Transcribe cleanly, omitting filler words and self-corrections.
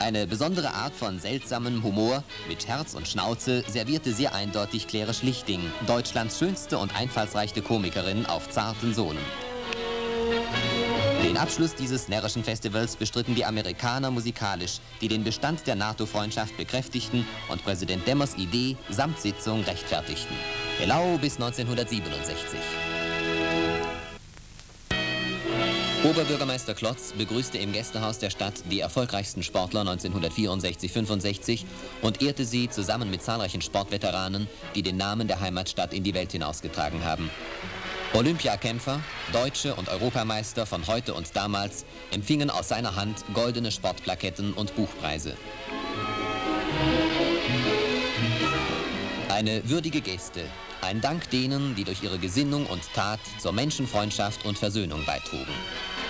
Eine besondere Art von seltsamem Humor mit Herz und Schnauze servierte sehr eindeutig Claire Schlichting, Deutschlands schönste und einfallsreichste Komikerin auf zarten Sohlen. Den Abschluss dieses närrischen Festivals bestritten die Amerikaner musikalisch, die den Bestand der NATO-Freundschaft bekräftigten und Präsident Demmers Idee samt Sitzung rechtfertigten. Hello bis 1967. Oberbürgermeister Klotz begrüßte im Gästehaus der Stadt die erfolgreichsten Sportler 1964-65 und ehrte sie zusammen mit zahlreichen Sportveteranen, die den Namen der Heimatstadt in die Welt hinausgetragen haben. Olympiakämpfer, Deutsche und Europameister von heute und damals empfingen aus seiner Hand goldene Sportplaketten und Buchpreise. Eine würdige Geste, ein Dank denen, die durch ihre Gesinnung und Tat zur Menschenfreundschaft und Versöhnung beitrugen.